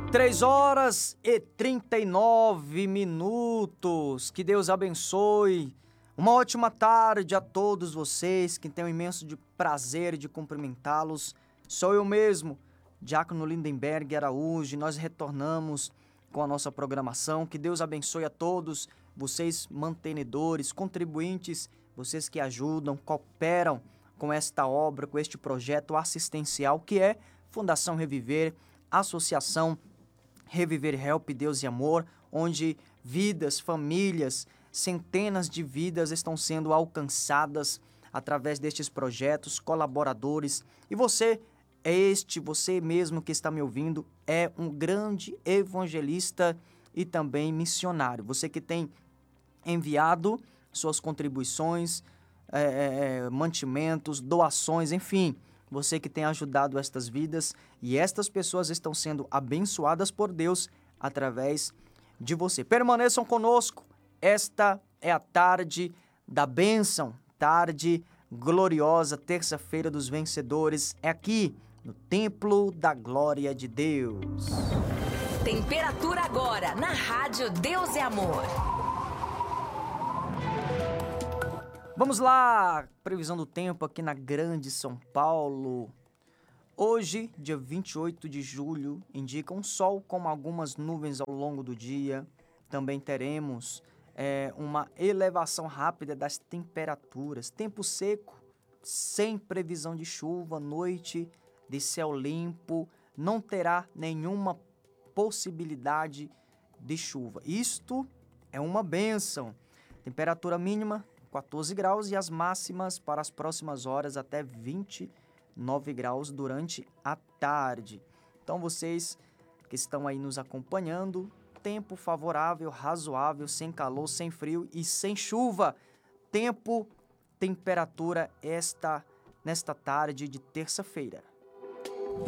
3h39. Que Deus abençoe. Uma ótima tarde a todos vocês, que tenho um imenso prazer de cumprimentá-los. Sou eu mesmo, Diácono Lindenberg Araújo, e nós retornamos com a nossa programação. Que Deus abençoe a todos, vocês mantenedores, contribuintes, vocês que ajudam, cooperam com esta obra, com este projeto assistencial que é Fundação Reviver, Associação Reviver Help Deus e Amor, onde vidas, famílias, centenas de vidas estão sendo alcançadas através destes projetos, colaboradores. E você você mesmo que está me ouvindo, é um grande evangelista e também missionário. Você que tem enviado suas contribuições, mantimentos, doações, enfim, você que tem ajudado estas vidas, e estas pessoas estão sendo abençoadas por Deus através de você. Permaneçam conosco, esta é a tarde da bênção, tarde gloriosa, terça-feira dos vencedores, é aqui no Templo da Glória de Deus. Temperatura agora na Rádio Deus e Amor. Vamos lá, previsão do tempo aqui na Grande São Paulo. Hoje, dia 28 de julho, indica um sol com algumas nuvens ao longo do dia. Também teremos uma elevação rápida das temperaturas. Tempo seco, sem previsão de chuva, noite de céu limpo, não terá nenhuma possibilidade de chuva. Isto é uma bênção. Temperatura mínima 14 graus e as máximas para as próximas horas até 29 graus durante a tarde. Então vocês que estão aí nos acompanhando, tempo favorável, razoável, sem calor, sem frio e sem chuva. Temperatura nesta tarde de terça-feira.